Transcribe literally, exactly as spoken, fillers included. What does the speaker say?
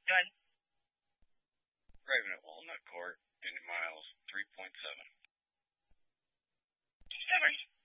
Done. Driving at Walnut Court, Indy miles three point seven. Discovery.